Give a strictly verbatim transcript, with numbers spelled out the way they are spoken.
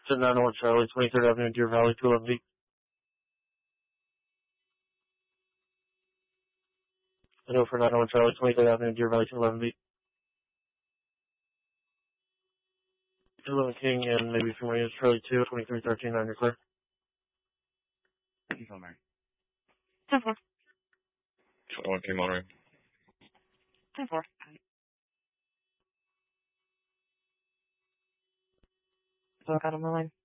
to nine oh one Charlie, twenty-third Avenue, Deer Valley, two eleven B. I know for nine oh one Charlie, twenty-third Avenue, Deer Valley, two eleven B. two eleven King and maybe a few more units, Charlie two, twenty-three thirteen, nine, you're clear. He's on there. ten four. twenty-one King monitoring. ten four. So I got on the line.